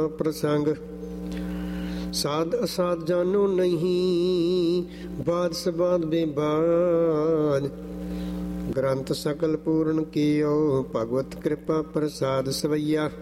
ਪ੍ਰਸੰਗ ਸਾਧ ਅਸਾਧ ਜਾਨੋ ਨਹੀਂ, ਬਾਦ ਸਬਾਦ ਬੇਬਾਦ। ਗ੍ਰੰਥ ਸਕਲ ਪੂਰਨ ਕੀਓ, ਭਗਵਤ ਕਿਰਪਾ ਪ੍ਰਸਾਦ ਸਵਈਆ।